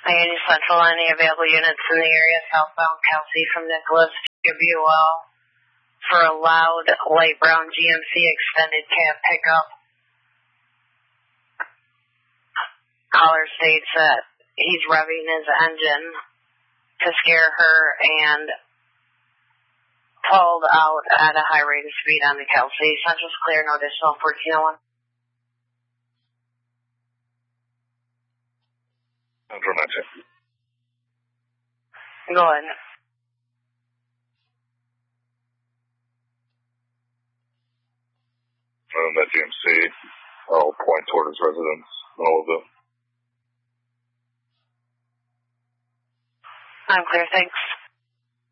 Miami Central, any available units in the area southbound Kelsey from Nicholas to WL for a loud light brown GMC extended cab pickup. Caller states that he's revving his engine to scare her and pulled out at a high rate of speed on the Kelsey. Central's clear, no additional 1401. Central 19. Go ahead. That GMC, I'll point toward his residence, all of it. I'm clear, thanks.